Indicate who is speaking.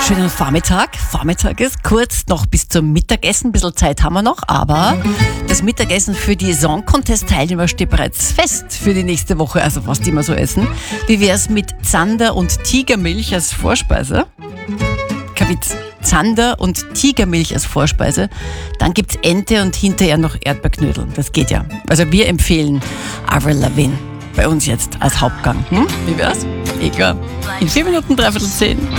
Speaker 1: Schönen Vormittag. Vormittag ist kurz noch bis zum Mittagessen. Ein bisschen Zeit haben wir noch, aber das Mittagessen für die Song Contest-Teilnehmer steht bereits fest für die nächste Woche, also was die immer so essen. Wie wär's mit Zander und Tigermilch als Vorspeise? Kein Witz. Zander und Tigermilch als Vorspeise. Dann gibt's Ente und hinterher noch Erdbeerknödel. Das geht ja. Also wir empfehlen Avril Lavigne bei uns jetzt als Hauptgang. Wie wär's? Egal. In 4 Minuten, 9:15.